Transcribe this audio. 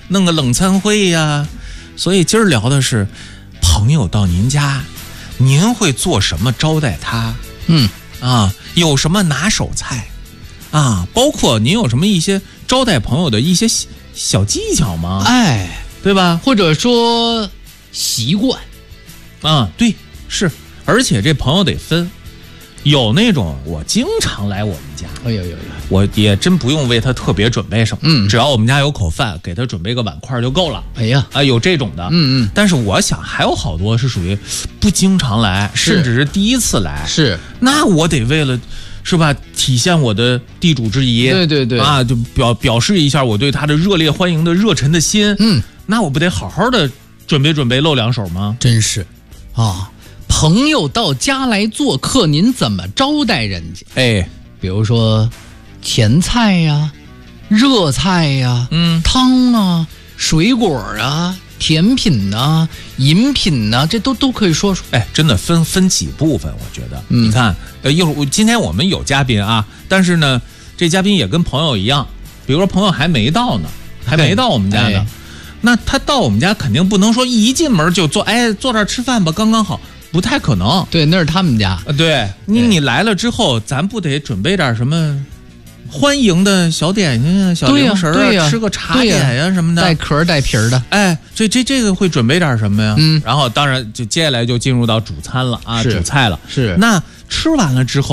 弄个冷餐会呀。所以今儿聊的是朋友到您家，您会做什么招待他？有什么拿手菜啊？包括您有什么一些招待朋友的一些小技巧吗？对吧？ 或者说习惯对，是，而且这朋友得分，有那种我经常来我们家，我也真不用为他特别准备什么，只要我们家有口饭，给他准备个碗筷就够了。有这种的，但是我想还有好多是属于不经常来，甚至是第一次来，那我得为了是吧，体现我的地主之谊， 对就表示一下我对他的热烈欢迎的热忱的心，那我不得好好的准备露两手吗？ 真是朋友到家来做客，您怎么招待人家？ 比如说前菜呀、热菜呀、汤啊、水果啊、甜品啊、饮品啊，这都可以说说。 真的分几部分，我觉得，你看，一会儿今天我们有嘉宾啊，但是呢，这嘉宾也跟朋友一样，比如说朋友还没到呢，还没到我们家呢，那他到我们家肯定不能说一进门就坐这儿吃饭吧，刚刚好。不太可能， 对，那是他们家。 对，你来了之后，咱不得准备点什么欢迎的小点心啊、小零食啊，吃个茶点呀什么的， 带壳带皮的。 这个会准备点什么呀？然后当然就接下来就进入到主餐了啊，主菜了。 是， 那吃完了之后。